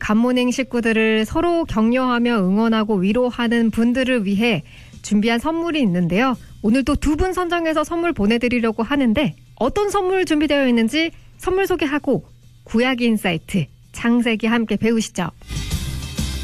굿모닝 식구들을 서로 격려하며 응원하고 위로하는 분들을 위해 준비한 선물이 있는데요. 오늘도 두 분 선정해서 선물 보내드리려고 하는데 어떤 선물 준비되어 있는지 선물 소개하고 구약 인사이트 창세기 함께 배우시죠.